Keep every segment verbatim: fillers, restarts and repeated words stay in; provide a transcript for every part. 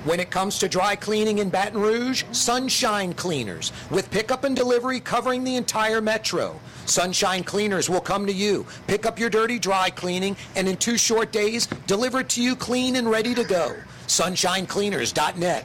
When it comes to dry cleaning in Baton Rouge, Sunshine Cleaners, with pickup and delivery covering the entire metro. Sunshine Cleaners will come to you, pick up your dirty dry cleaning, and in two short days, deliver it to you clean and ready to go. sunshine cleaners dot net.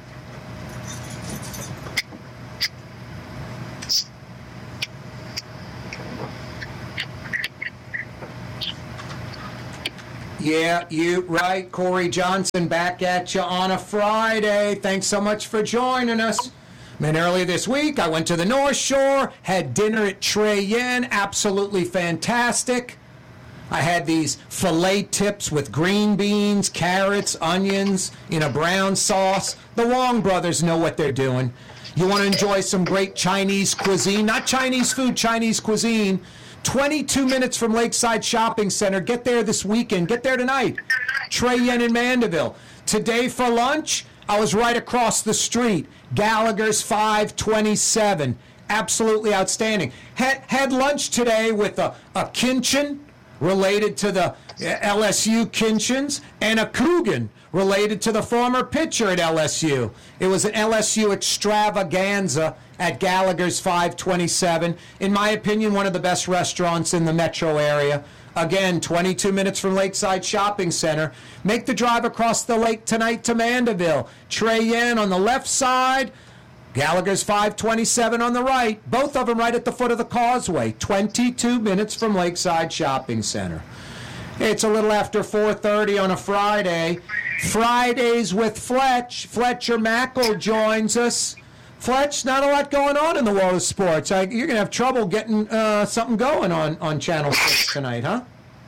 Yeah, you right. Corey Johnson back at you on a Friday. Thanks so much for joining us. Man, earlier this week, I went to the North Shore, had dinner at Trey Yen. Absolutely fantastic. I had these filet tips with green beans, carrots, onions in a brown sauce. The Wong brothers know what they're doing. You want to enjoy some great Chinese cuisine, not Chinese food, Chinese cuisine. twenty-two minutes from Lakeside Shopping Center. Get there this weekend. Get there tonight. Trey Yen in Mandeville. Today for lunch, I was right across the street. Gallagher's five twenty-seven. Absolutely outstanding. Had, had lunch today with a, a Kinchin related to the L S U Kinchins and a Coogan related to the former pitcher at L S U. It was an L S U extravaganza at Gallagher's five twenty-seven. In my opinion, one of the best restaurants in the metro area. Again, twenty-two minutes from Lakeside Shopping Center. Make the drive across the lake tonight to Mandeville. Trey Yen on the left side, Gallagher's five twenty-seven on the right. Both of them right at the foot of the causeway. twenty-two minutes from Lakeside Shopping Center. It's a little after four thirty on a Friday. Fridays with Fletch. Fletcher Mackel joins us. Fletch, not a lot going on in the world of sports. I, you're going to have trouble getting uh, something going on, on Channel six tonight, huh?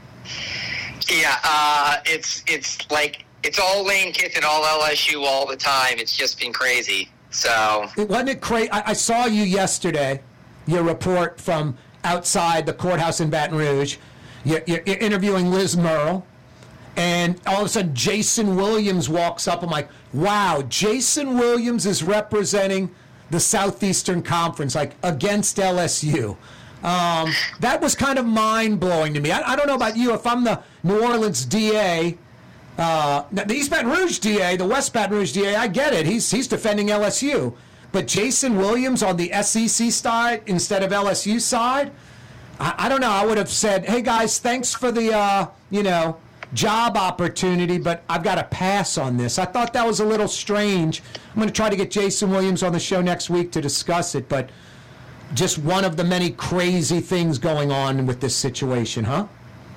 Yeah, uh, it's it's like, it's all Lane Kiffin, all L S U all the time. It's just been crazy. So it wasn't it crazy. I, I saw you yesterday, your report from outside the courthouse in Baton Rouge. You're, you're interviewing Liz Murrill, and all of a sudden Jason Williams walks up. I'm like, wow, Jason Williams is representing the Southeastern Conference, like against L S U. Um, that was kind of mind-blowing to me. I, I don't know about you. If I'm the New Orleans D A, uh, the East Baton Rouge D A, the West Baton Rouge D A, I get it. He's he's defending L S U. But Jason Williams on the S E C side instead of L S U side, I, I don't know. I would have said, hey, guys, thanks for the, uh, you know, job opportunity, but I've got to pass on this. I thought that was a little strange. I'm going to try to get Jason Williams on the show next week to discuss it, but just one of the many crazy things going on with this situation, huh?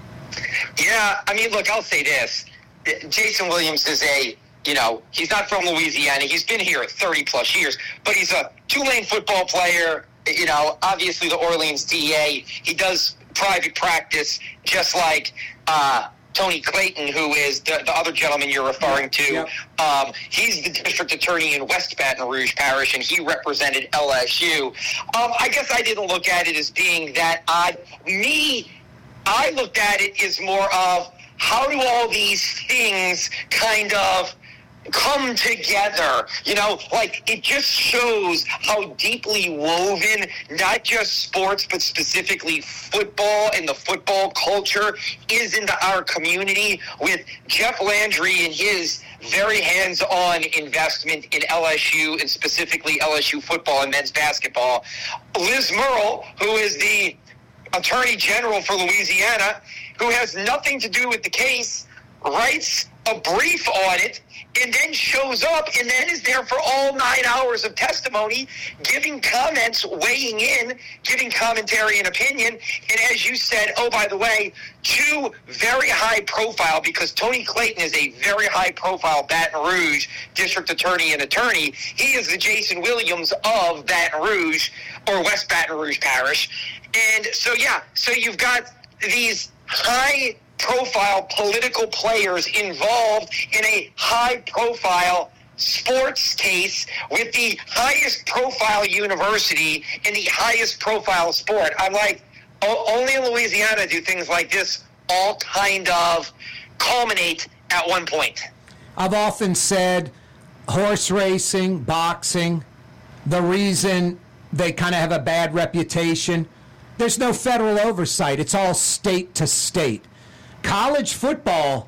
Yeah, I mean, look, I'll say this. Jason Williams is a, you know, he's not from Louisiana. He's been here thirty plus years, but he's a Tulane football player. You know, obviously the Orleans D A. He does private practice just like uh, Tony Clayton, who is the, the other gentleman you're referring to. Yeah. Um, he's the district attorney in West Baton Rouge Parish, and he represented L S U. Um, I guess I didn't look at it as being that odd. Me, I looked at it as more of how do all these things kind of come together, you know, like it just shows how deeply woven not just sports but specifically football and the football culture is into our community, with Jeff Landry and his very hands-on investment in L S U and specifically L S U football and men's basketball. Liz Murrill, who is the Attorney General for Louisiana, who has nothing to do with the case, writes a brief on it and then shows up and then is there for all nine hours of testimony, giving comments, weighing in, giving commentary and opinion. And as you said, oh, by the way, two very high profile, because Tony Clayton is a very high profile Baton Rouge district attorney and attorney. He is the Jason Williams of Baton Rouge, or West Baton Rouge Parish. And so, yeah, so you've got these high profile political players involved in a high-profile sports case with the highest profile university in the highest profile sport. I'm like, oh, only in Louisiana do things like this all kind of culminate at one point. I've often said horse racing, boxing, the reason they kind of have a bad reputation, there's no federal oversight. It's all state to state. College football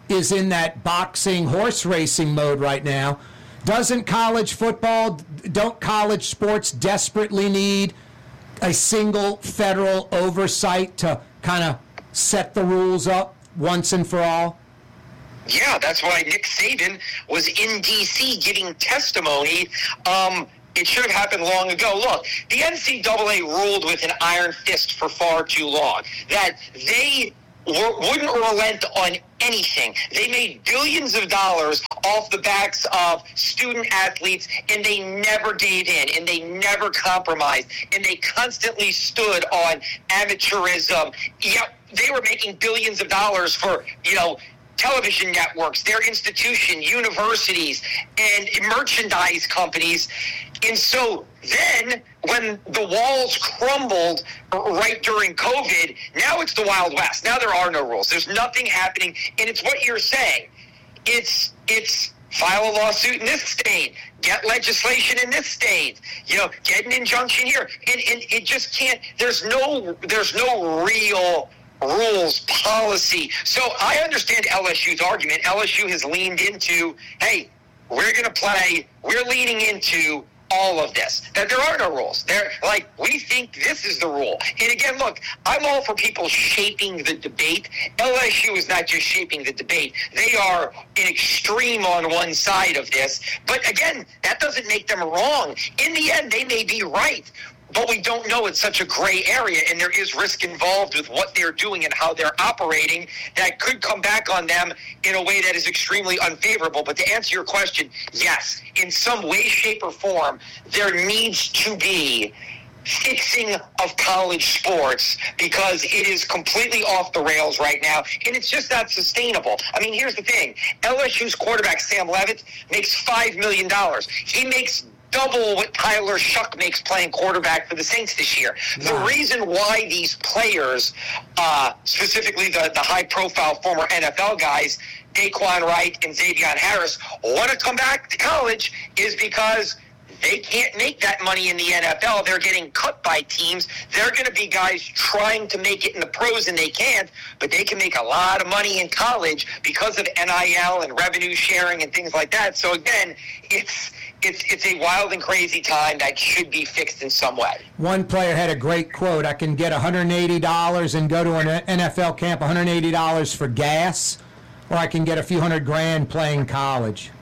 is in that boxing, horse racing mode right now. Doesn't college football, don't college sports desperately need a single federal oversight to kind of set the rules up once and for all? Yeah, that's why Nick Saban was in D C giving testimony. Um, it should have happened long ago. Look, the N C double A ruled with an iron fist for far too long. That they were, wouldn't relent on anything. They made billions of dollars off the backs of student athletes, and they never gave in, and they never compromised, and they constantly stood on amateurism. Yep, they were making billions of dollars for, you know, television networks, their institution, universities, and merchandise companies. And so then when the walls crumbled right during COVID, now it's the Wild West. Now there are no rules. There's nothing happening. And it's what you're saying. It's it's file a lawsuit in this state, get legislation in this state, you know, get an injunction here. And, and it just can't, there's no there's no real rules, policy. So I understand L S U's argument. L S U has leaned into, hey, we're going to play, we're leaning into all of this. That there are no rules. They're like, we think this is the rule. And again, look, I'm all for people shaping the debate. L S U is not just shaping the debate. They are an extreme on one side of this. But again, that doesn't make them wrong. In the end, they may be right. But we don't know. It's such a gray area, and there is risk involved with what they're doing and how they're operating that could come back on them in a way that is extremely unfavorable. But to answer your question, yes, in some way, shape, or form, there needs to be fixing of college sports because it is completely off the rails right now, and it's just not sustainable. I mean, here's the thing. L S U's quarterback, Sam Levitt, makes five million dollars. He makes double what Tyler Shuck makes playing quarterback for the Saints this year. Wow. The reason why these players, uh, specifically the, the high-profile former N F L guys, Daquan Wright and Xavier Harris, want to come back to college is because they can't make that money in the N F L. They're getting cut by teams. They're going to be guys trying to make it in the pros, and they can't, but they can make a lot of money in college because of N I L and revenue sharing and things like that. So, again, it's it's it's a wild and crazy time that should be fixed in some way. One player had a great quote. I can get one hundred eighty dollars and go to an N F L camp, one hundred eighty dollars for gas, or I can get a few hundred grand playing college.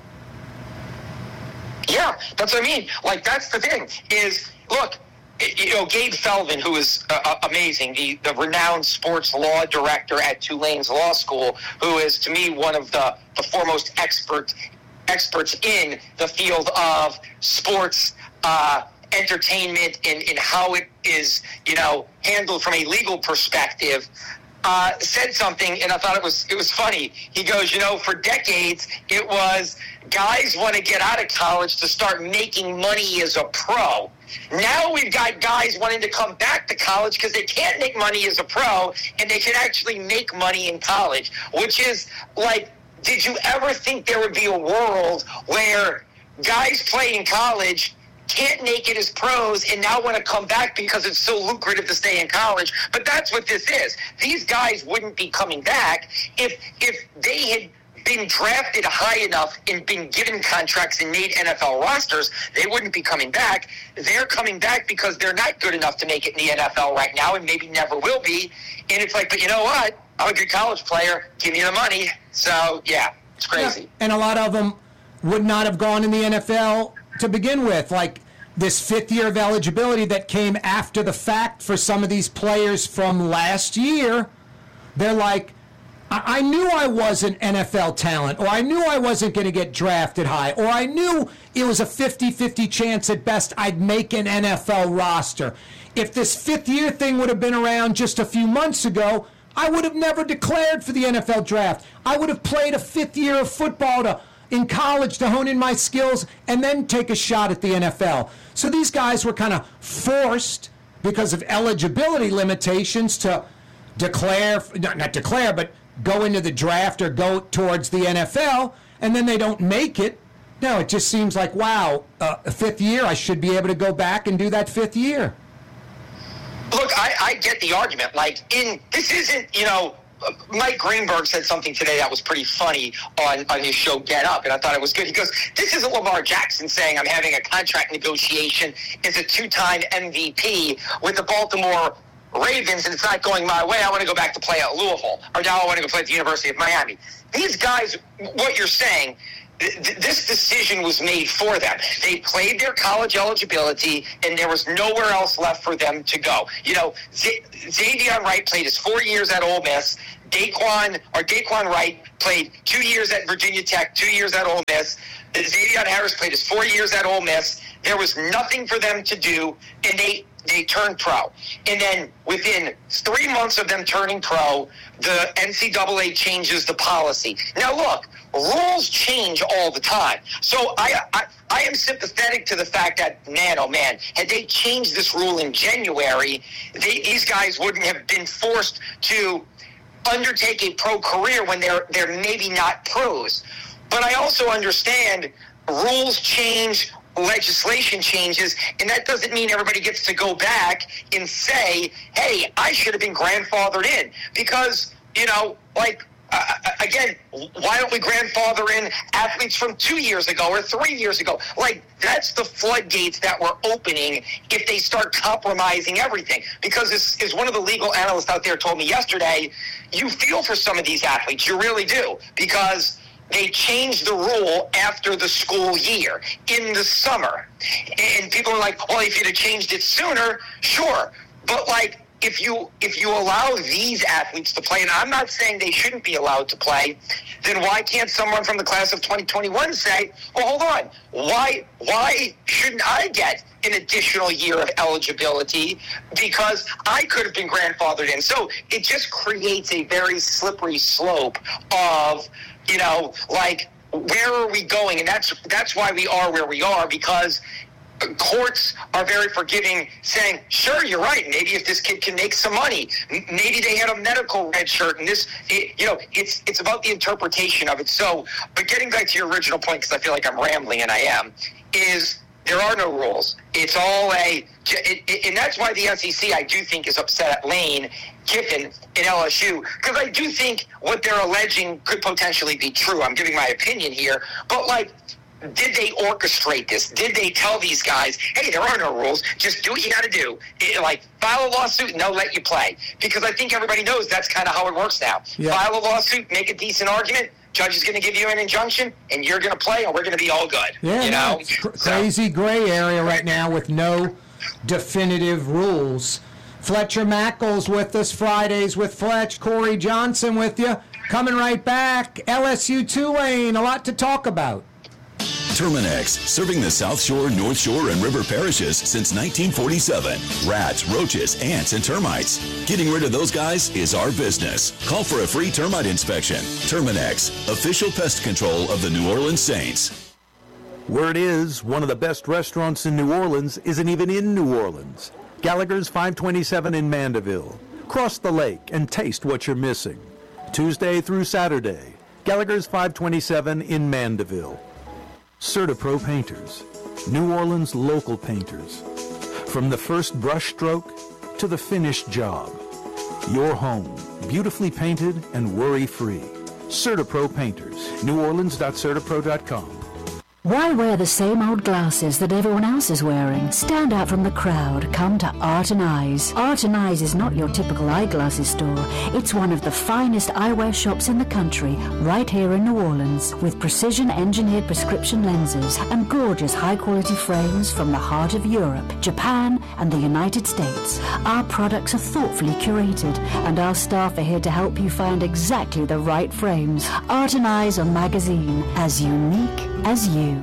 Yeah, that's what I mean. Like, that's the thing is, look, you know, Gabe Feldman, who is uh, amazing, the, the renowned sports law director at Tulane's Law School, who is, to me, one of the, the foremost expert, experts in the field of sports uh, entertainment and, and how it is, you know, handled from a legal perspective, Uh, said something, and I thought it was it was funny. He goes, you know, for decades, it was guys want to get out of college to start making money as a pro. Now we've got guys wanting to come back to college because they can't make money as a pro, and they can actually make money in college, which is like, did you ever think there would be a world where guys play in college can't make it as pros and now want to come back because it's so lucrative to stay in college? But that's what this is. These guys wouldn't be coming back if if they had been drafted high enough and been given contracts and made N F L rosters. They wouldn't be coming back. They're coming back because they're not good enough to make it in the N F L right now and maybe never will be. And it's like, but you know what? I'm a good college player. Give me the money. So, yeah, it's crazy. Yeah, and a lot of them would not have gone in the N F L to begin with, like this fifth year of eligibility that came after the fact for some of these players from last year. They're like, I, I knew I wasn't N F L talent, or I knew I wasn't going to get drafted high, or I knew it was a fifty-fifty chance at best I'd make an N F L roster. If this fifth year thing would have been around just a few months ago, I would have never declared for the N F L draft. I would have played a fifth year of football to in college to hone in my skills and then take a shot at the N F L. So these guys were kind of forced because of eligibility limitations to declare, not, not declare, but go into the draft or go towards the N F L, and then they don't make it. No, it just seems like, wow, uh, a fifth year, I should be able to go back and do that fifth year. Look, I, I get the argument. Like, in this isn't, you know, Mike Greenberg said something today that was pretty funny on, on his show Get Up, and I thought it was good. He goes, this isn't Lamar Jackson saying I'm having a contract negotiation. It's a two-time M V P with the Baltimore Ravens, and it's not going my way. I want to go back to play at Louisville, or now I want to go play at the University of Miami. These guys, what you're saying, th- this decision was made for them. They played their college eligibility, and there was nowhere else left for them to go. You know, Z- Xavier Wright played his four years at Ole Miss. Daquan, or Daquan Wright played two years at Virginia Tech, two years at Ole Miss. Xavier Harris played his four years at Ole Miss. There was nothing for them to do, and they they turned pro. And then within three months of them turning pro, the N C double A changes the policy. Now, look, rules change all the time. So I, I, I am sympathetic to the fact that, man, oh, man, had they changed this rule in January, they, these guys wouldn't have been forced to undertake a pro career when they're they're maybe not pros. But I also understand rules change, legislation changes, and that doesn't mean everybody gets to go back and say, hey, I should have been grandfathered in. Because, you know, like, uh, again, why don't we grandfather in athletes from two years ago or three years ago? Like, that's the floodgates that we're opening if they start compromising everything. Because as, as one of the legal analysts out there told me yesterday, you feel for some of these athletes. You really do. Because they changed the rule after the school year, in the summer. And people are like, well, if you'd have changed it sooner, sure. But, like, if you if you allow these athletes to play, and I'm not saying they shouldn't be allowed to play, then why can't someone from the class of twenty twenty-one say, well, hold on, why why shouldn't I get an additional year of eligibility because I could have been grandfathered in? So it just creates a very slippery slope of, you know, like, where are we going? And that's that's why we are where we are, because courts are very forgiving, saying, sure, you're right, maybe if this kid can make some money, maybe they had a medical red shirt, and this, it, you know, it's it's about the interpretation of it. So, but getting back to your original point, because I feel like I'm rambling, and I am, is there are no rules. It's all a, it, it, and that's why the S E C, I do think, is upset at Lane Kiffin in L S U, because I do think what they're alleging could potentially be true. I'm giving my opinion here, but, like, did they orchestrate this? Did they tell these guys, hey, there are no rules, just do what you got to do? It, like, file a lawsuit and they'll let you play. Because I think everybody knows that's kind of how it works now. Yeah. File a lawsuit, make a decent argument, judge is going to give you an injunction, and you're going to play, and we're going to be all good. Yeah, you know? It's cr- crazy so. Gray area right now with no definitive rules. Fletcher Mackles with us Fridays with Fletch. Corey Johnson with you. Coming right back. L S U Tulane, a lot to talk about. Terminex, serving the South Shore, North Shore, and River parishes since nineteen forty-seven. Rats, roaches, ants, and termites. Getting rid of those guys is our business. Call for a free termite inspection. Terminex, official pest control of the New Orleans Saints. Word is, one of the best restaurants in New Orleans isn't even in New Orleans. Gallagher's five twenty-seven in Mandeville. Cross the lake and taste what you're missing. Tuesday through Saturday, Gallagher's five twenty-seven in Mandeville. CertaPro Painters, New Orleans local painters. From the first brush stroke to the finished job. Your home, beautifully painted and worry-free. CertaPro Painters, new orleans dot certapro dot com. Why wear the same old glasses that everyone else is wearing? Stand out from the crowd. Come to Art and Eyes. Art and Eyes is not your typical eyeglasses store. It's one of the finest eyewear shops in the country, right here in New Orleans, with precision-engineered prescription lenses and gorgeous high-quality frames from the heart of Europe, Japan, and the United States. Our products are thoughtfully curated, and our staff are here to help you find exactly the right frames. Art and Eyes on magazine, as unique as you.